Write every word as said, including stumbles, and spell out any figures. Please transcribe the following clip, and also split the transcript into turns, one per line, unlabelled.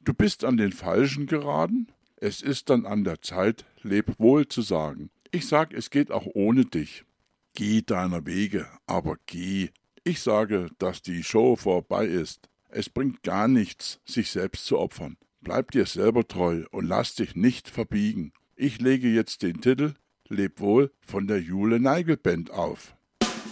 Du bist an den Falschen geraten? Es ist dann an der Zeit, leb wohl zu sagen. Ich sag, es geht auch ohne dich. Geh deiner Wege, aber geh. Ich sage, dass die Show vorbei ist. Es bringt gar nichts, sich selbst zu opfern. Bleib dir selber treu und lass dich nicht verbiegen. Ich lege jetzt den Titel Leb wohl von der Jule Neigel Band auf.